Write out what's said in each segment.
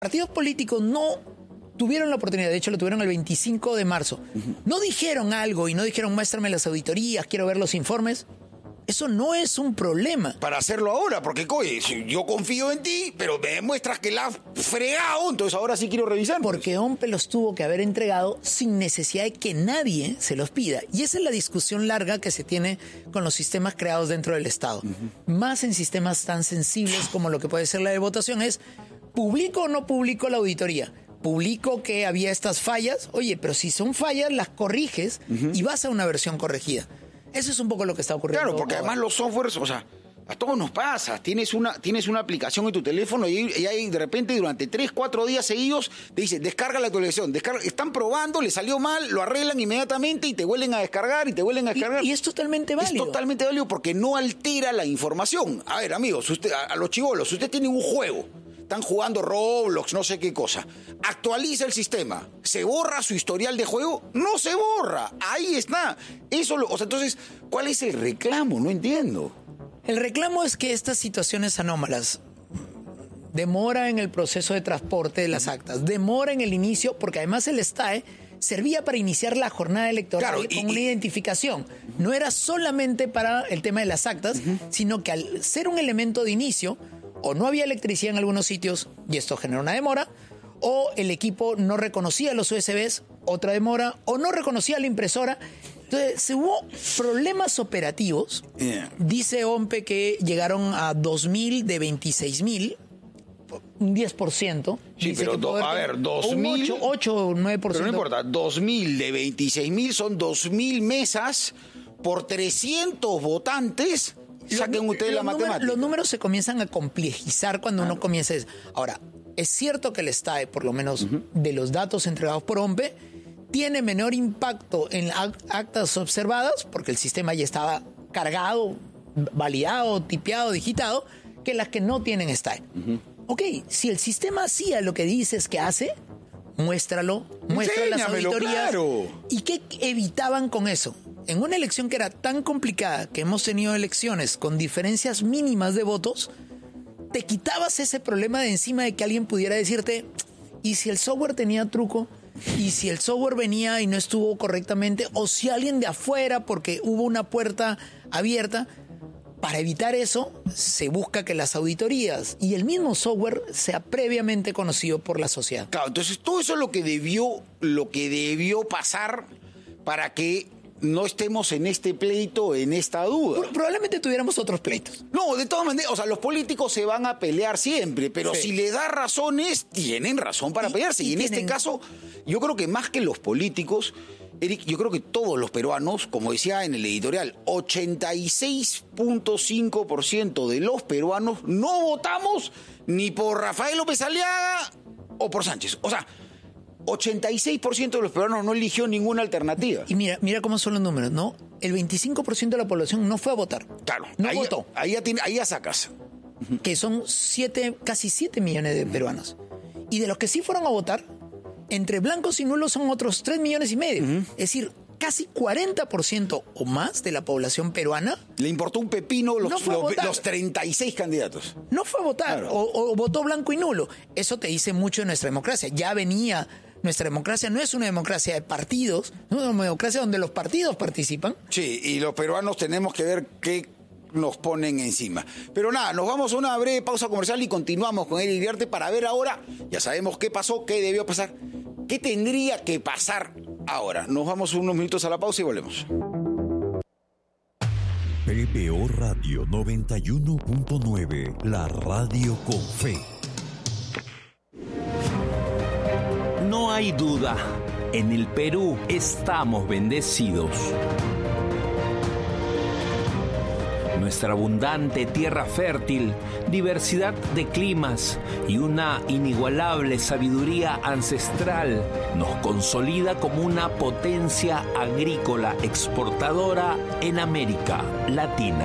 partidos políticos no tuvieron la oportunidad, de hecho lo tuvieron el 25 de marzo, no dijeron algo y no dijeron muéstrame las auditorías, quiero ver los informes. Eso no es un problema. Para hacerlo ahora, porque yo confío en ti, pero me demuestras que la has fregado, entonces ahora sí quiero revisar. Porque OMPE los tuvo que haber entregado sin necesidad de que nadie se los pida. Y esa es la discusión larga que se tiene con los sistemas creados dentro del Estado. Más en sistemas tan sensibles como lo que puede ser la de votación es, ¿publico o no publico la auditoría? Publico que había estas fallas, oye, pero si son fallas las corriges y vas a una versión corregida. Eso es un poco lo que está ocurriendo. Claro, porque además los softwares, o sea, a todos nos pasa. Tienes una aplicación en tu teléfono y ahí de repente durante 3, 4 días seguidos te dice, descarga la actualización. Están probando, le salió mal, lo arreglan inmediatamente y te vuelven a descargar y te vuelven a descargar. Y es totalmente válido. Es totalmente válido porque no altera la información. A ver, amigos, a los chibolos, usted tiene un juego. Están jugando Roblox, no sé qué cosa. Actualiza el sistema. ¿Se borra su historial de juego? No se borra. Ahí está. Entonces, ¿cuál es el reclamo? No entiendo. El reclamo es que estas situaciones anómalas demora en el proceso de transporte de las actas, demora en el inicio, porque además el STAE servía para iniciar la jornada electoral con una identificación. No era solamente para el tema de las actas, sino que al ser un elemento de inicio, o no había electricidad en algunos sitios, y esto generó una demora, o el equipo no reconocía los USBs, otra demora, o no reconocía la impresora. Entonces, hubo problemas operativos. Dice OMPE que llegaron a 2.000 de 26.000, un 10%. Sí, pero 2.000... 8 o 9%. Pero no importa, 2.000 de 26.000 son 2.000 mesas por 300 votantes. Saquen ustedes la matemática. Los números se comienzan a complejizar cuando uno comienza. Ahora, es cierto que el STAE, por lo menos de los datos entregados por OMPE, tiene menor impacto en actas observadas, porque el sistema ya estaba cargado, validado, tipeado, digitado, que las que no tienen STAE. Ok, si el sistema hacía lo que dices que hace, muéstralo, muestra las auditorías. Claro. ¿Y qué evitaban con eso? En una elección que era tan complicada, que hemos tenido elecciones con diferencias mínimas de votos, te quitabas ese problema de encima de que alguien pudiera decirte, ¿y si el software tenía truco? ¿Y si el software venía y no estuvo correctamente? ¿O si alguien de afuera, porque hubo una puerta abierta? Para evitar eso, se busca que las auditorías y el mismo software sea previamente conocido por la sociedad. Claro, entonces todo eso es lo que debió pasar para que no estemos en este pleito, en esta duda. Probablemente tuviéramos otros pleitos. No, de todas maneras, o sea, los políticos se van a pelear siempre, pero si le da razones, tienen razón para pelearse. Y en este caso, yo creo que más que los políticos, Eric, yo creo que todos los peruanos, como decía en el editorial, 86.5% de los peruanos no votamos ni por Rafael López Aliaga o por Sánchez. O sea, 86% de los peruanos no eligió ninguna alternativa. Y mira cómo son los números, ¿no? El 25% de la población no fue a votar. Claro. No votó. Ahí ya sacas. Que son casi 7 millones de peruanos. Y de los que sí fueron a votar, entre blancos y nulos son otros 3 millones y medio. Es decir, casi 40% o más de la población peruana le importó un pepino los 36 candidatos. No fue a votar, claro. o votó blanco y nulo. Eso te dice mucho de nuestra democracia. Ya venía... Nuestra democracia no es una democracia de partidos, es una democracia donde los partidos participan. Sí, y los peruanos tenemos que ver qué nos ponen encima. Pero nada, nos vamos a una breve pausa comercial y continuamos con Eric Iriarte para ver ahora, ya sabemos qué pasó, qué debió pasar, qué tendría que pasar ahora. Nos vamos unos minutos a la pausa y volvemos. PPO Radio 91.9, la radio con fe. No hay duda, en el Perú estamos bendecidos. Nuestra abundante tierra fértil, diversidad de climas y una inigualable sabiduría ancestral nos consolida como una potencia agrícola exportadora en América Latina.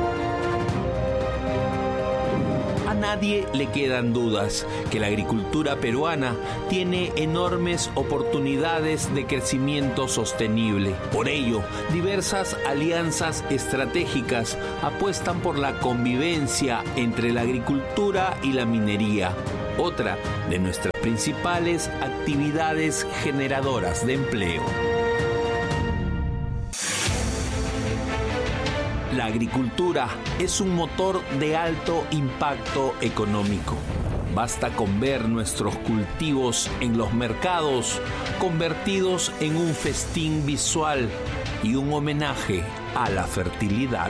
A nadie le quedan dudas que la agricultura peruana tiene enormes oportunidades de crecimiento sostenible. Por ello, diversas alianzas estratégicas apuestan por la convivencia entre la agricultura y la minería. otra de nuestras principales actividades generadoras de empleo. La agricultura es un motor de alto impacto económico. Basta con ver nuestros cultivos en los mercados convertidos en un festín visual y un homenaje a la fertilidad.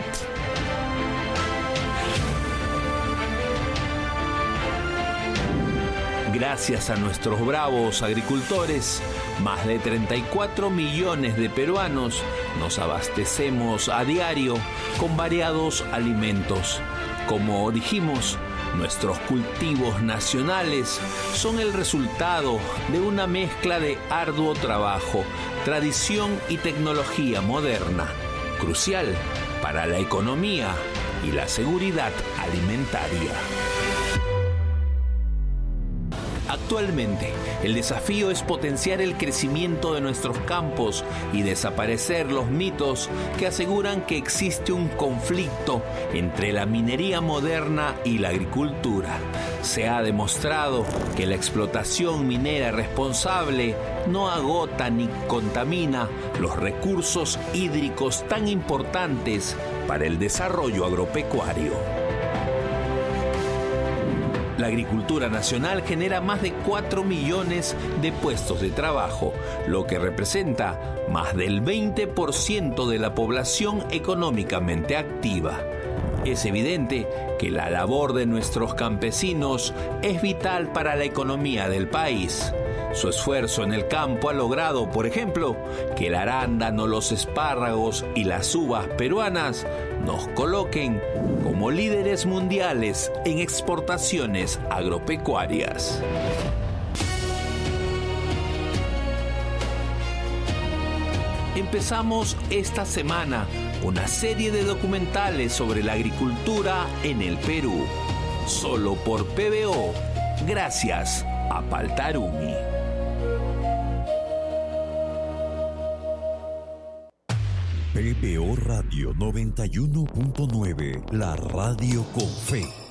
Gracias a nuestros bravos agricultores, más de 34 millones de peruanos nos abastecemos a diario con variados alimentos. Como dijimos, nuestros cultivos nacionales son el resultado de una mezcla de arduo trabajo, tradición y tecnología moderna, crucial para la economía y la seguridad alimentaria. Actualmente, el desafío es potenciar el crecimiento de nuestros campos y desaparecer los mitos que aseguran que existe un conflicto entre la minería moderna y la agricultura. Se ha demostrado que la explotación minera responsable no agota ni contamina los recursos hídricos tan importantes para el desarrollo agropecuario. La agricultura nacional genera más de 4 millones de puestos de trabajo, lo que representa más del 20% de la población económicamente activa. Es evidente que la labor de nuestros campesinos es vital para la economía del país. Su esfuerzo en el campo ha logrado, por ejemplo, que el arándano, los espárragos y las uvas peruanas nos coloquen como líderes mundiales en exportaciones agropecuarias. Empezamos esta semana una serie de documentales sobre la agricultura en el Perú, solo por PBO, gracias a Paltarumi. PBO Radio 91.9, la radio con fe.